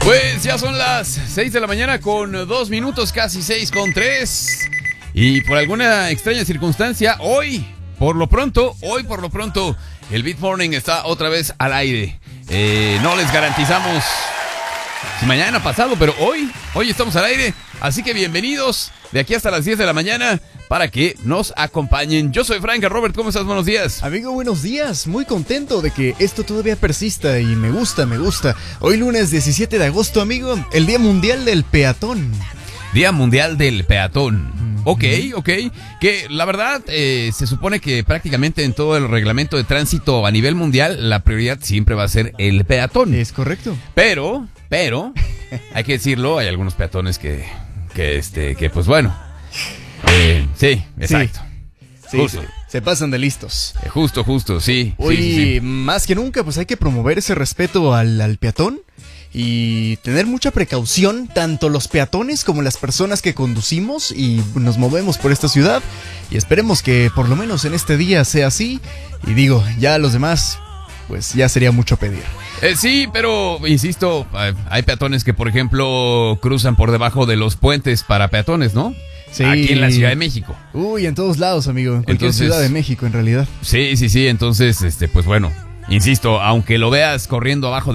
Pues ya son las 6 de la mañana con 2 minutos, casi 6 con 3. Y por alguna extraña circunstancia, hoy por lo pronto, el Beat Morning está otra vez al aire. No les garantizamos si mañana pasado, pero hoy estamos al aire. Así que bienvenidos de aquí hasta las 10 de la mañana para que nos acompañen. Yo soy Frank. Robert, ¿cómo estás? Buenos días. Amigo, buenos días. Muy contento de que esto todavía persista y me gusta. Hoy lunes 17 de agosto, amigo, el Día Mundial del Peatón. Día Mundial del Peatón. Ok. Que la verdad se supone que prácticamente en todo el reglamento de tránsito a nivel mundial la prioridad siempre va a ser el peatón. Es correcto. Pero, hay que decirlo, hay algunos peatones que pues bueno. Sí, exacto. Sí, justo. Se pasan de listos. Justo, sí. Hoy, sí. más que nunca, pues hay que promover ese respeto al peatón y tener mucha precaución, tanto los peatones como las personas que conducimos y nos movemos por esta ciudad. Y esperemos que por lo menos en este día sea así. Y digo, ya los demás, pues ya sería mucho pedir. Sí, pero insisto, hay peatones que, por ejemplo, cruzan por debajo de los puentes para peatones, ¿no? Sí. Aquí en la Ciudad de México. Uy, en todos lados, amigo. En cualquier Entonces, Ciudad de México, en realidad. Sí. Entonces, pues bueno, insisto, aunque lo veas corriendo abajo